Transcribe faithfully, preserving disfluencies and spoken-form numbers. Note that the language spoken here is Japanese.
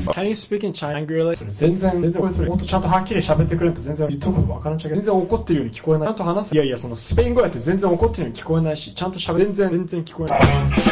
Can you speak in Chinese? それ全然、全然これ、もっとちゃんとはっきり喋ってくれんと全然言っとくのわからんちゃうけど、全然怒ってるように聞こえない。ちゃんと話す。いやいや、そのスペイン語やって全然怒ってるように聞こえないし、ちゃんと喋る。全然、全然聞こえない。